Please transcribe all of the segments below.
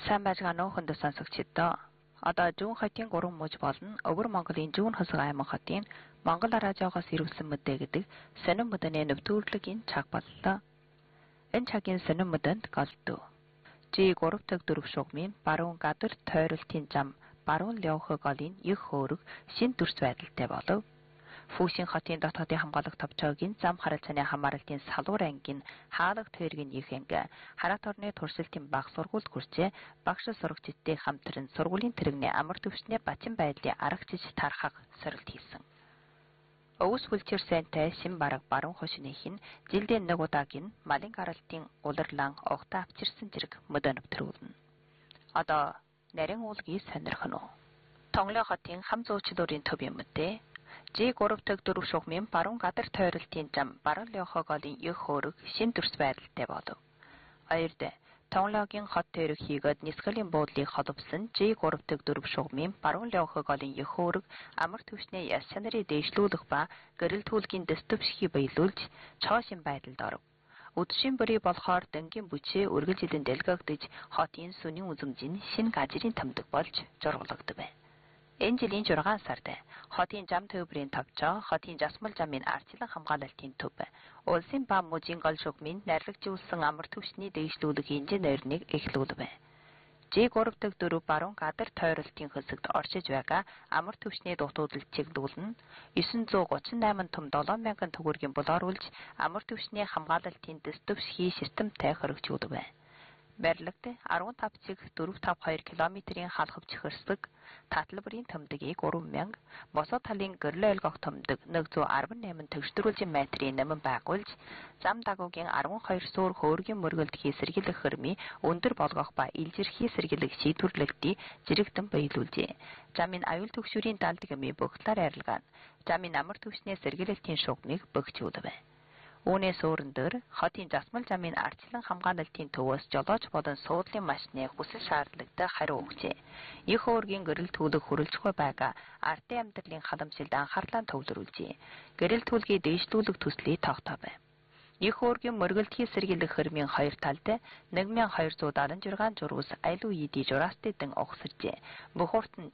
Сайн байцгаана уу хүнд сонсогчдоо. Одоо Жүүн хотын 3 мужи болон Өвөр Монголын Жүүн хосог аймаг хотын Монгол радиогоос ирүүлсэн мэдээ гэдэг сонин мэдээний нэвтрүүлгийн цаг боллоо. Энэ цагийн сонин мэдээнд голдуу. G3 таг 4 шугамын баруун гадар тойролтын зам баруун Лёхог голын их хөөрөг шин төрс байдалтай болов. Фүүшин хотын дотоодын хамгаалах товчоогийн зам харилцааны хамааралтын салуур ангийн хаалга тойргийн их анги хараат орны туршилтын баг сургуульд хүрчээ багш сурагчдтай хамтран сургуулийн тэрэгний амар төвчний бачин байдлыг аргачиж тархах сорилт хийсэн. Өвс хүлчирсэнтэй шин бараг баруун хошных нь жилдээ нэг удаагийн малын гаралтын улирлан огтоо авчирсан зэрэг мөдөө нэвтрүүлнэ. Одоо нарийн уулгийг сонирхно уу? Тонглоо хотын хам зуучлалын төвийн мэдээ G3 таг 4 шугамын баруун гадар тойролтын зам баруун Лёхог голын их хөөрөг шин төрс байдалтай болов. Хоёрд Тонглоогийн хот тойрог хийгээд нисгэлийн буудлыг холбосон G3 таг 4 шугамын баруун Лёхог голын их хөөрөг амар төвчний яс чанарыг дээшлүүлэх ба гэрэл түлгийн дэс төвшгийг баялуулж цоошин байдалд оров. Өдшийн бүрий болохоор дангийн бүчээ үргэлж хилэн дэлгэгдэж хотын сүнийн үзэмжийн шин газрын томдог болж зурглагдав. Энэ жилийн 6 сард хотын зам төвбөрийн товчоо хотын засмал замын арчлан хамгаалалтын төв улсын ба мужийн гол шугамын найрлагжуулсан амар төвчний дээшлүүлэх инженерийг эхлүүлв. G3 таг 4 баруун гадар тойролтын хэсэгт оршиж байгаа амар төвчний дутуудад чиглүүлнэ 938 том 7000 төгрөгийн болооруулж амар төвчний хамгаалалтын дэс төвшгийн системтэй хоригдуулв. Барилгад 15 цэг 452 км-ийн халхавч хөрсөг татлбарын томдгийг 3000 босоо талын гэрлээ ойлгох томдог 118 төгсдрүүлжин метрийн нэмэн байгуулж зам дагуугийн 12 суур хөөргийн мөргөлд хийсэргэлэх хөрмийн өндөр болгох ба илжирхий сэргэлэх шийдвэрлэгдий зэрэгтэн баялуулжээ. Замын аюул төгшөрийн далдгамын богдлоор арилгаан замын амар төвчний сэргэлэлтийн шугамыг бөгжүүлв. Үүнээс өөрөндөр хотын засмал замын арчлан хамгаалалтын төвөөс жолооч болон суудлын машины хүсэл шаардлагатай хариу өгчээ. Их хөөргийн гэрэл түлэг хүрэлцэхгүй байгаа ардын амьдралын халамжилд анхаарлаа төвлөрүүлжээ. Гэрэл түлгийг дээшлүүлэх төслийг тогтоов. Их хөөргийн мөргөлдгийн сэргийлэх хөрмийн хоёр талд 1276 журус айлуу идий жураастайдан огсоржээ. Бүх урт нь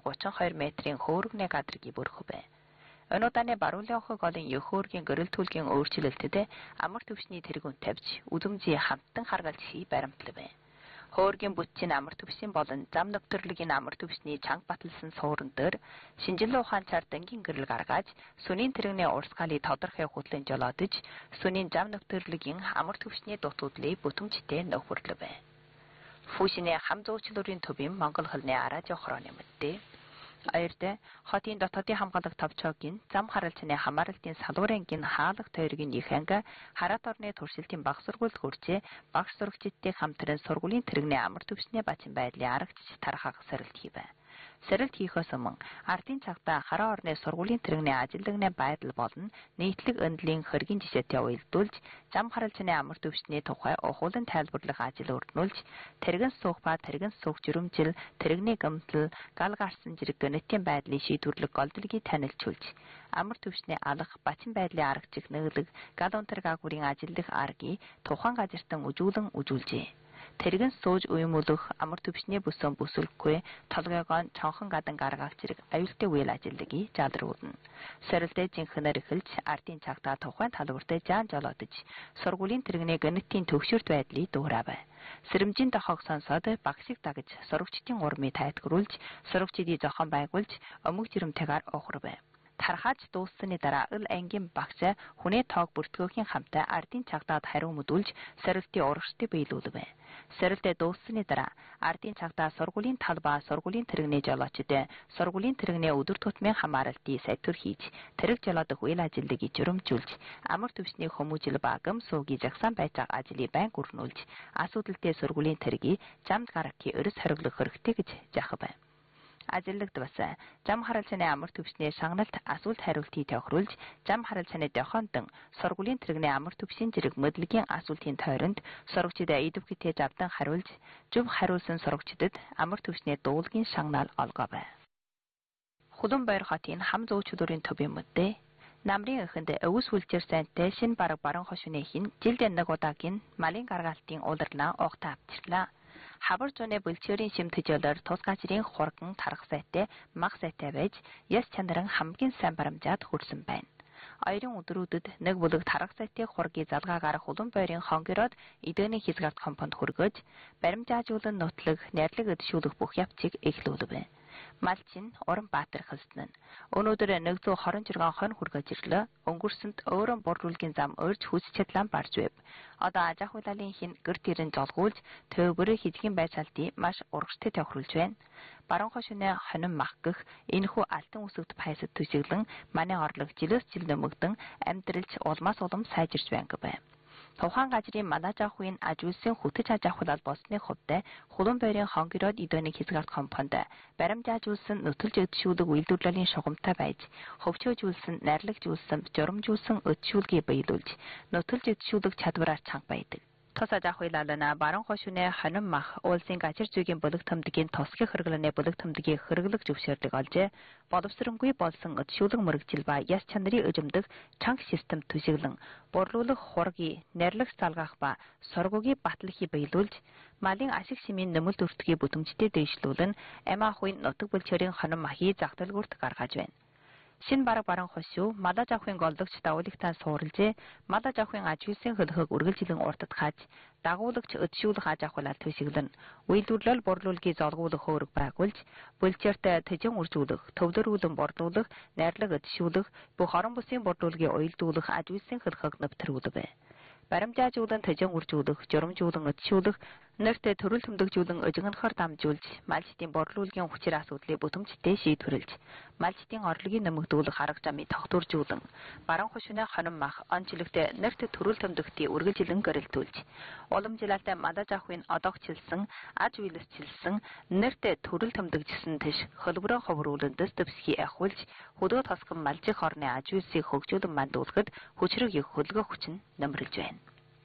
632 метрийн хөөргний гадарыг бүрхв. Өнөөдрийн баруун Лёхог голын их хөөргийн гэрэл түлгийн өөрчлөлтөд амар төвчний тэргүүн тавьж үзэмжийн хамтан харгалж хий баримтлав. Хөөргийн бүтцийн амар төвшин болон зам нэвтрүүлгийн амар төвчний чанга баталсан суурин дээр шинжилгээ ухаанчаар дангийн гэрэл гаргаж сүнийн тэрэгний урсгалыг тодорхой хөтлөн жолоодож сүнийн зам нэвтрүүлгийн амар төвчний дутуудлыг бүтэмжтэй нөхөрлөв. Фүүшиний хам зуучлалын төвийн Монгол хэлний радио хорооны мэдээ Хоёрд хотын дотоодын хамгаалах товчоогийн зам харилцааны хамааралтын салуур ангийн хаалга тойргийн их анги хараат орны туршилтын баг сургуульд хүрчээ багш сурагчдтай хамтран сургуулийн тэрэгний амар төвчний бачин байдлыг аргачиж тархах сорилт хийв. Сорилт хийхээс өмнө ардын цагтаа хараа орны сургуулийн тэрэгний ажилтны байдал болон нийтлэг өндлөлийн хэргийн жишээтэй уялдуулж зам харилцааны амар төвчний тухай ухуулан тайлбарлах ажил өрнүүлж тэрэгэн суух ба тэрэгэн суух жирэмжил тэрэгний гэмтэл гал гарсан зэрэг гэнэтийн байдлыг шийдвэрлэх голдлогийг танилцуулж амар төвчний алах бачин байдлыг аргачих нэглэг гал унтар гаагүрийн ажилдах аргыг тухайн газартан үзүүлжээ. Тэрэгэн сууж уймуулах амар төвчний бүсэн бүсэлгүй толгойгоо цонхон гадан гаргах зэрэг аюултай үйл ажиллагааг залруулна. Сорилтын жинхэнээр эхэлж ардын цагтаа тухайн талбарт жаан жолоодож сургуулийн тэрэгний гэнэтийн төвшөрт байдлыг дуурайв. Сэрэмжийн дохоог сонсоод багшиг дагаж сурагчдын урмыг тайлбарлуулж сурагчдыг зохион байгуулж өмг жирэмтэйгээр ухрав. Тархаж дууссаны дараа ил ангийн багш хүний тоог бүртгэхийн хамтаа ардын цагтаад хариу мэдүүлж сорилтын урагшдыг биелүүлв. Сорилтыг дууссаны дараа ардын цагтаа сургуулийн тал ба сургуулийн тэрэгний жолоочд сургуулийн тэрэгний өдөр тутмын хамааралтыг сайтур хийж тэрэг жолоодох үйл ажиллагааг жирэмжүүлж амар төвчний хүмүүжил ба гам суугийн загсан байцааг ажлыг байн өрнүүлж асуудалтай сургуулийн тэрэгийг замд гаргахын өрөс хориглох хэрэгтэй гэж заахав. Ажиллагд бас зам харилцааны амар төвчний шагналт асуулт хариултыг тохируулж зам харилцааны дохиондон сургуулийн тэрэгний амар төвшин зэрэг мэдлэгийн асуултын тойронд сурагчид идэвхтэй завдан хариулж зөв хариулсан сурагчдад амар төвчний дуулгийн шагнал олгов. Хуланбойр хотын хам зуучлалын төвийн мэдээ намрын эхэнд өвс хүлчирсэнтэй шин бараг баруун хошууны хин жилдээ нэг удаагийн малын гаргаалтын улирлаа огтоо авчирлаа. хавар зүүнээ бүлчээрийн шим төжөөлөөр тус газрын хурган тарах сайтай, мах сайтай байж, яс чанарын хамгийн сайн барамжаад хүрсэн байна. Оёрын өдрүүдэд нэг бүлэг тарах сайтыг хургийн залгаагаар хулан бойрын хонгороод эдөөний хязгаарт компонд хүргэж, баримжаажуулан нутлаг, найрлаг өдшүүлэх бүх явцыг эхлүүлв. Малчин Уран Баатар хэлсэн нь өнөөдөр 126 хон хүргэж ирлээ. Өнгөрсөнд өөрөө борлуулгийн зам өрж хүч чадлаа барж байв. Одоо аж ахуй лалын хин гэр тэрэн жолгуулж төвбөрөө хидгийн байцаалтыг маш урагштай тохируулж байна. Баруун хошууны хонин мах гэх энэхүү алтан үсэгт пайсад төсөглөн манай орлог жилээс жил нэмэгдэн амьдралч улмаас улам сайжирч байна гэв. Тухайн газрын манаж ахуйн аж үйлсийн хөтөж аж ахуйлал болсны хувьд хулан бойрын хонгороод эдөөний хязгаарт компонд баримжаажуулсан нөтөлж өдшүүлэг үйлдвэрлэлийн шугамтай байж хөвчөөжүүлсэн найрлагжүүлсэн журамжуулсан өдшүүлгийг биелүүлж нөтөлж өдшүүлэх чадвараар чанга байдаг. Тус аж ахуйлална баруун хошууны хонин мах уулсын гажир зүйгийн бүлэг төмдөгийн тосгийн хэрэглээний бүлэг төмдөгийн хэрэглэг зөвшөөрдөг олжээ. Боловсронгүй болсон өдшүүлэг мөрөгжил ба яс чанарын өжимдөх чанга систем төсөглөн борлуулах хургийн найрлагч залгаах ба соргогийн батлахыг биелүүлж малын ашиг шимийн нөмөлд өртгийг бүтэмжтэй дэвшлүүлэн амь ахуйн нутаг бүлчээрийн хонин махыг зах дэлгүүрт гаргаж байна. Шинэ баруун хошуу малаж ахуйн голдогч дагуулагтаа суурилжээ. Малаж ахуйн аж үйлсийн хөлхөг үргэлжилэн уртад хааж дагуулагч өдшүүлэх аж ахуйлал төсөглөн үйлдвэрлэл борлуулгийг золгуулах хөөрөг байгуулж бүлчээртэй төжин үржүүлэх, төвлөрүүлэн борлуулах, найрлаг өдшүүлэх, бүх орон бүсийн борлуулгийг уялдуулах аж үйлсийн хөлхөг нэвтрүүлв. Баримжаажуулан төжин үржүүлэх, журамжуулан өдшүүлэх, нэртэй төрөл төмдөгжүүлэн өжигнөхөр дамжуулж, малчдын борлуулгийн хүчээр асуудлыг бүтэмжтэй шийдвэрлэж, малчдын орлогыг нэмэгдүүлэх арга замыг тогтворжуулан, баруун хошууны хонин мах онцлогтой нэртэй төрөл төмдөгтийг үргэлжилэн гэрэлтүүлж, уламжлалтай малаж ахуйн одоогчлсан, аж үйлсчилсэн, нэртэй төрөл төмдөгжсөн тэш хөлбөрөө ховруулан дэс дэвсхий ахиулж, хөдөө тосгон малжих орны аж үйлсийг хөгжүүлэн мандуулахад хүчрэг их хөлгөх хүч нь нэмэрлж байна.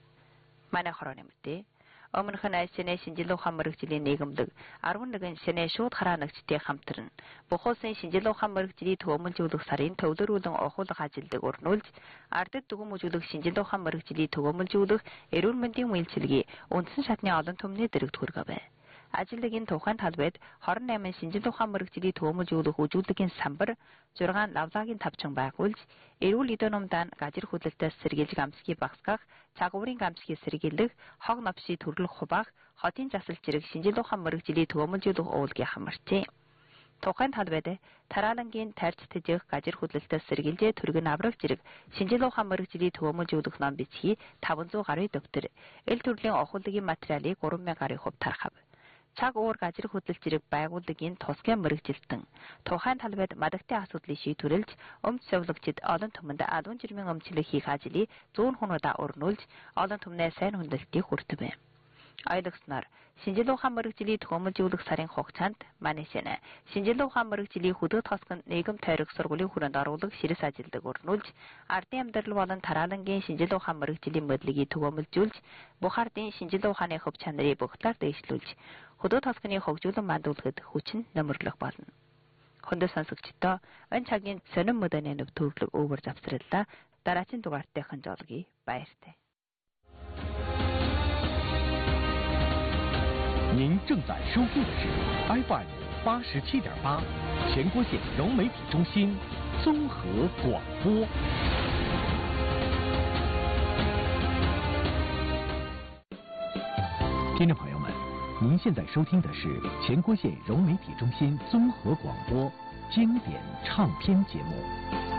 Манай хорооны мэдээ Өмнөх нь Айсны шинжилгээ ухаан мэрэгжлийн нийгэмлэг 11 шөнө шууд хараанагчдын хамтран Бухуулсын шинжилгээ ухаан мэрэгжлийн төгөөмөлжүүлэх сарын төвлөрүүлэн ухуулах ажилдыг өрнүүлж ардд дүгнэмжүүлэх шинжилгээ ухаан мэрэгжлийн төгөөмөлжүүлэх эрүүл мэндийн үйлчилгээ үндсэн шатны олон түмний дэрэгд хүргэв. Ажилтны тухайн талбайд 28 шинжилгээ ухаан мэрэгжлийн төгөөмөлжүүлэх үжүүлэгийн самбар 6 лавлагийн тавчан байгуулж эрүүл эдэн номдaan гажир хөдлөлтөс сэргийлж амсгийг багасгах, цагуурын амсгийг сэргийлэх, хог навшийг төрлөх хуваах, хотын засал зэрэг шинжилгээ ухаан мэрэгжлийн төгөөмөлжүүлэх уулгийн хамарчээ. Тухайн талбайд тараалангийн тарж тэжих гажир хөдлөлтөс сэргийлж түргэн аврах зэрэг шинжилгээ ухаан мэрэгжлийн төгөөмөлжүүлэх ном бичгийг 500 гаруй дэвтэр, эл төрлийн ухуулгын материалыг 3000 гаруй хувь тархав. Цаг уур гажир хөдлөлт зэрэг байгууллагын тусгай мэрэгжилтэн тухайн талбайд мадагтын асуудлыг шийдвэрлэж өмч совлогчид олон түмэнд албан жирмийн өмчлөх хийх ажлыг 100 хүнуудаа өрнүүлж олон түмнээ сайн хүндлэлтийг хүргэв. Ойлгосноор шинжилгээ ухаан мэрэгжлийн төгөөмөлжүүлэх сарын хугацаанд манай шинжилгээ ухаан мэрэгжлийн хөдөө тосгонд нийгэм тойрог сургуулийн хүрээнд оруулах ширээс ажилдаг өрнүүлж ардын амьдрал болон тараалангийн шинжилгээ ухаан мэрэгжлийн моделийг төгөөмөлжүүлж бүх ардын шинжилгээ ухааны хөв чанарыг бүх талаар дэвшлүүлж хөдөө тосгоны хөгжүүлэн мандуулахад хүч нь нэмэрлэх болно. Хөндөө сонсогчдоо энэ цагийн сонин мөдөний нэвтрүүлэг өвөр завсраллаа. Дараагийн дугаартайхан жолгий баяртай. 您正在收听的是 FM 87.8全国县融媒体中心综合广播。听众朋友们，您现在收听的是全国县融媒体中心综合广播经典唱片节目。